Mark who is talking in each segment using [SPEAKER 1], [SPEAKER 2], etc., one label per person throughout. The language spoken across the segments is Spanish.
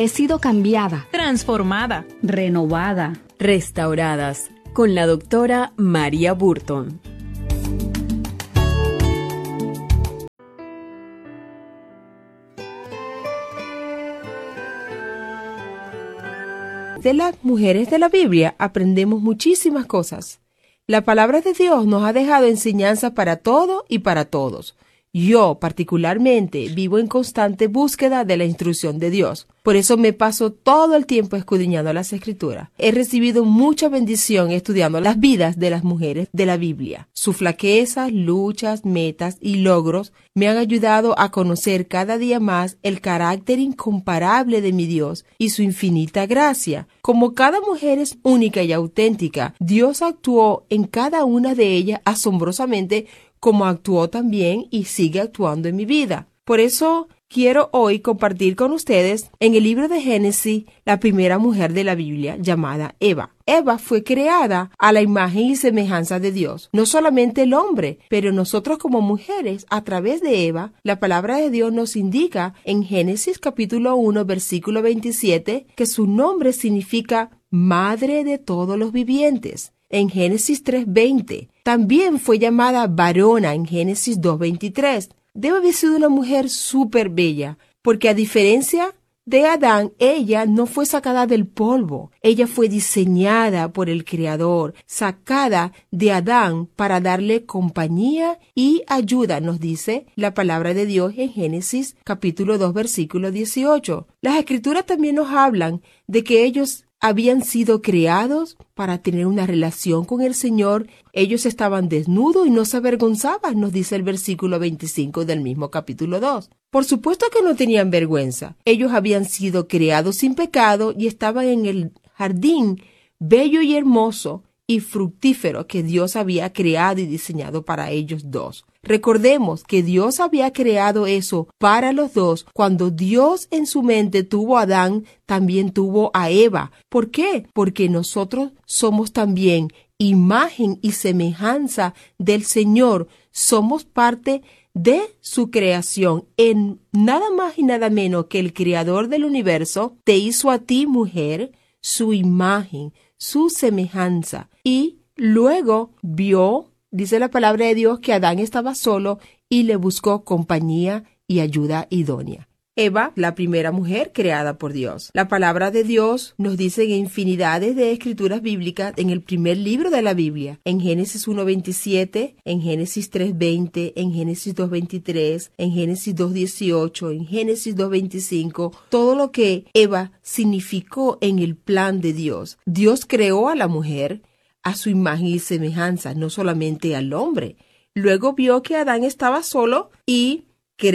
[SPEAKER 1] He sido cambiada,
[SPEAKER 2] transformada,
[SPEAKER 3] renovada,
[SPEAKER 4] restauradas con la doctora María Burton.
[SPEAKER 5] De las mujeres de la Biblia aprendemos muchísimas cosas. La palabra de Dios nos ha dejado enseñanza para todo y para todos. Yo, particularmente, vivo en constante búsqueda de la instrucción de Dios. Por eso me paso todo el tiempo escudriñando las Escrituras. He recibido mucha bendición estudiando las vidas de las mujeres de la Biblia. Sus flaquezas, luchas, metas y logros me han ayudado a conocer cada día más el carácter incomparable de mi Dios y su infinita gracia. Como cada mujer es única y auténtica, Dios actuó en cada una de ellas asombrosamente, como actuó también y sigue actuando en mi vida. Por eso quiero hoy compartir con ustedes en el libro de Génesis la primera mujer de la Biblia llamada Eva. Eva fue creada a la imagen y semejanza de Dios. No solamente el hombre, pero nosotros como mujeres, a través de Eva, la palabra de Dios nos indica en Génesis capítulo 1, versículo 27, que su nombre significa Madre de todos los vivientes. En Génesis 3:20. También fue llamada varona en Génesis 2:23. Debe haber sido una mujer súper bella, porque a diferencia de Adán, ella no fue sacada del polvo. Ella fue diseñada por el Creador, sacada de Adán para darle compañía y ayuda, nos dice la palabra de Dios en Génesis capítulo 2, versículo 18. Las Escrituras también nos hablan de que ellos habían sido creados para tener una relación con el Señor. Ellos estaban desnudos y no se avergonzaban, nos dice el versículo 25 del mismo capítulo 2. Por supuesto que no tenían vergüenza. Ellos habían sido creados sin pecado y estaban en el jardín bello y hermoso y fructífero que Dios había creado y diseñado para ellos dos. Recordemos que Dios había creado eso para los dos. Cuando Dios en su mente tuvo a Adán, también tuvo a Eva. ¿Por qué? Porque nosotros somos también imagen y semejanza del Señor. Somos parte de su creación. En nada más y nada menos que el Creador del universo te hizo a ti, mujer, su imagen, su semejanza. Y luego vio, dice la palabra de Dios, que Adán estaba solo y le buscó compañía y ayuda idónea. Eva, la primera mujer creada por Dios. La palabra de Dios nos dice en infinidades de escrituras bíblicas en el primer libro de la Biblia, en Génesis 1:27, en Génesis 3:20, en Génesis 2:23, en Génesis 2:18, en Génesis 2:25, todo lo que Eva significó en el plan de Dios. Dios creó a la mujer a su imagen y semejanza, no solamente al hombre. Luego vio que Adán estaba solo y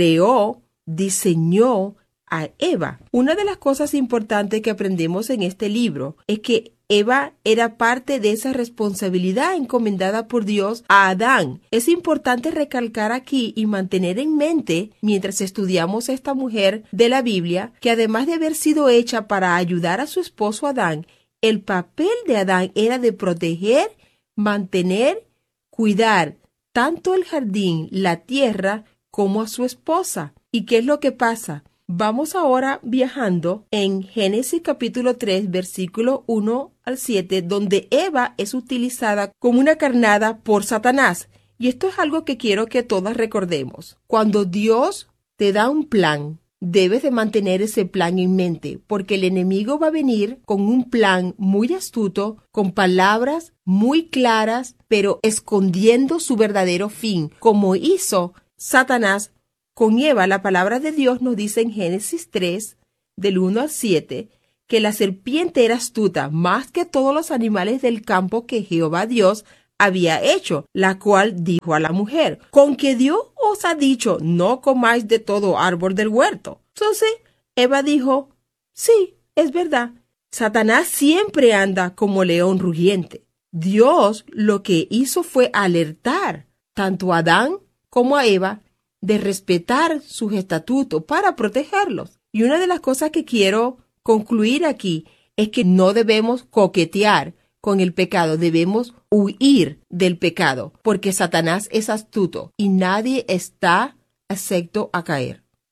[SPEAKER 5] diseñó a Eva. Una de las cosas importantes que aprendemos en este libro es que Eva era parte de esa responsabilidad encomendada por Dios a Adán. Es importante recalcar aquí y mantener en mente, mientras estudiamos a esta mujer de la Biblia, que además de haber sido hecha para ayudar a su esposo Adán, el papel de Adán era de proteger, mantener, cuidar tanto el jardín, la tierra, como a su esposa. ¿Y qué es lo que pasa? Vamos ahora viajando en Génesis capítulo 3, versículo 1 al 7, donde Eva es utilizada como una carnada por Satanás. Y esto es algo que quiero que todas recordemos. Cuando Dios te da un plan, debes de mantener ese plan en mente, porque el enemigo va a venir con un plan muy astuto, con palabras muy claras, pero escondiendo su verdadero fin, como hizo Satanás con Eva. La palabra de Dios nos dice en Génesis 3, del 1 al 7, que la serpiente era astuta más que todos los animales del campo que Jehová Dios había hecho, la cual dijo a la mujer: ¿con que Dios os ha dicho, no comáis de todo árbol del huerto? Entonces Eva dijo: sí, es verdad. Satanás siempre anda como león rugiente. Dios lo que hizo fue alertar tanto a Adán como a Eva de respetar sus estatutos para protegerlos. Y una de las cosas que quiero concluir aquí es que no debemos coquetear con el pecado, debemos huir del pecado, porque Satanás es astuto y nadie está excepto a caer.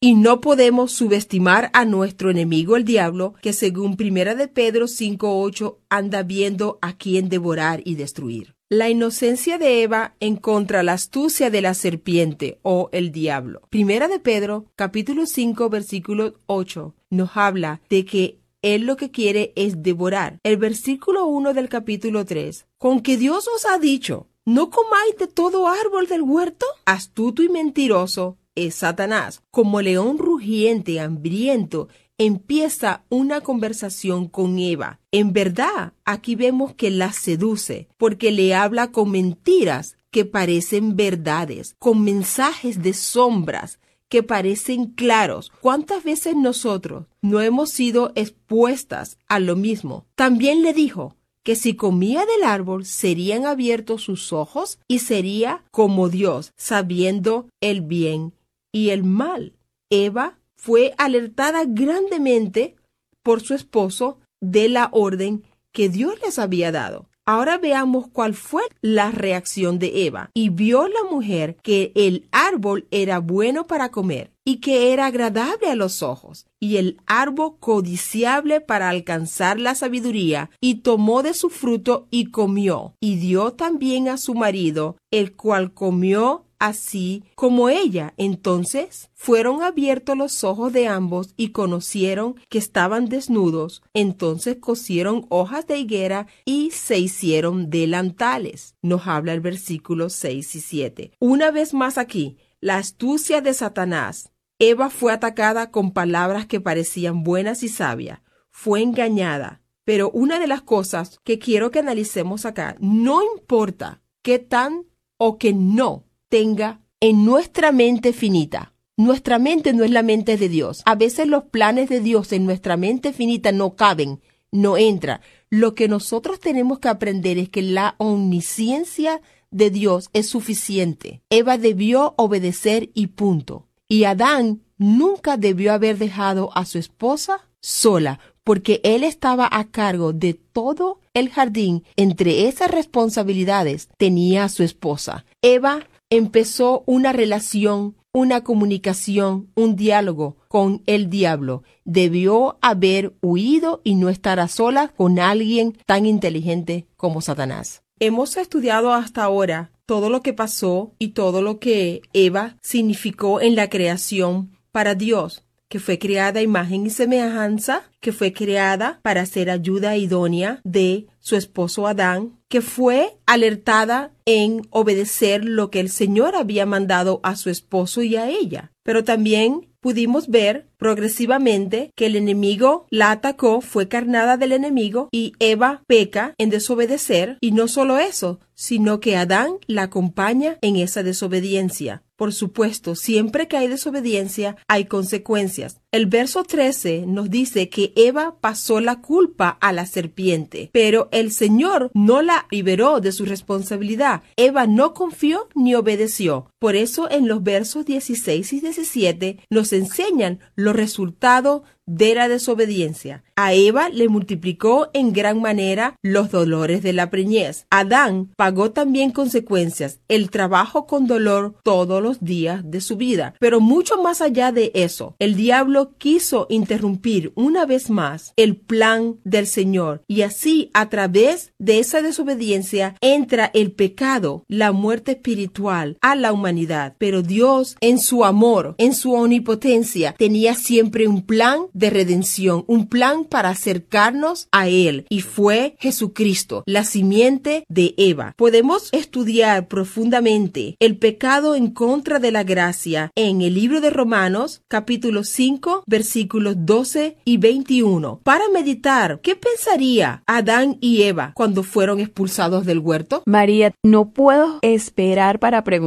[SPEAKER 5] Y no podemos subestimar a nuestro enemigo el diablo, que según 1 de Pedro 5:8 anda viendo a quién devorar y destruir. La inocencia de Eva en contra la astucia de la serpiente o el diablo. 1 de Pedro, capítulo 5, versículo 8, nos habla de que él lo que quiere es devorar. El versículo 1 del capítulo 3. Con que Dios os ha dicho, no comáis de todo árbol del huerto. Astuto y mentiroso es Satanás. Como león rugiente, hambriento, empieza una conversación con Eva. En verdad, aquí vemos que la seduce, porque le habla con mentiras que parecen verdades, con mensajes de sombras que parecen claros. ¿Cuántas veces nosotros no hemos sido expuestas a lo mismo? También le dijo que si comía del árbol serían abiertos sus ojos y sería como Dios, sabiendo el bien y el mal. Eva fue alertada grandemente por su esposo de la orden que Dios les había dado. Ahora veamos cuál fue la reacción de Eva. Y vio la mujer que el árbol era bueno para comer y que era agradable a los ojos, y el árbol codiciable para alcanzar la sabiduría, y tomó de su fruto y comió, y dio también a su marido, el cual comió así como ella. Entonces fueron abiertos los ojos de ambos y conocieron que estaban desnudos. Entonces cosieron hojas de higuera y se hicieron delantales. Nos habla el versículo 6 y 7. Una vez más aquí, la astucia de Satanás. Eva fue atacada con palabras que parecían buenas y sabias. Fue engañada. Pero una de las cosas que quiero que analicemos acá, no importa qué tan o que no tenga en nuestra mente finita. Nuestra mente no es la mente de Dios. A veces los planes de Dios en nuestra mente finita no caben, no entran. Lo que nosotros tenemos que aprender es que la omnisciencia de Dios es suficiente. Eva debió obedecer y punto. Y Adán nunca debió haber dejado a su esposa sola, porque él estaba a cargo de todo el jardín. Entre esas responsabilidades tenía a su esposa. Eva empezó una relación, una comunicación, un diálogo con el diablo. Debió haber huido y no estar a solas con alguien tan inteligente como Satanás. Hemos estudiado hasta ahora todo lo que pasó y todo lo que Eva significó en la creación para Dios, que fue creada a imagen y semejanza, que fue creada para ser ayuda idónea de su esposo Adán, que fue alertada en obedecer lo que el Señor había mandado a su esposo y a ella. Pero también pudimos ver progresivamente que el enemigo la atacó, fue carnada del enemigo y Eva peca en desobedecer, y no solo eso, sino que Adán la acompaña en esa desobediencia. Por supuesto, siempre que hay desobediencia hay consecuencias. El verso 13 nos dice que Eva pasó la culpa a la serpiente, pero el Señor no la liberó de su responsabilidad. Eva no confió ni obedeció. Por eso en los versos 16 y 17 nos enseñan los resultados de la desobediencia. A Eva le multiplicó en gran manera los dolores de la preñez. Adán pagó también consecuencias, el trabajo con dolor todos los días de su vida. Pero mucho más allá de eso, el diablo quiso interrumpir una vez más el plan del Señor, y así a través de esa desobediencia entra el pecado, la muerte espiritual a la humanidad. Pero Dios, en su amor, en su omnipotencia, tenía siempre un plan de redención, un plan para acercarnos a Él, y fue Jesucristo, la simiente de Eva. Podemos estudiar profundamente el pecado en contra de la gracia en el libro de Romanos, capítulo 5, versículos 12 y 21, para meditar qué pensaría Adán y Eva cuando fueron expulsados del huerto.
[SPEAKER 4] María, no puedo esperar para preguntar.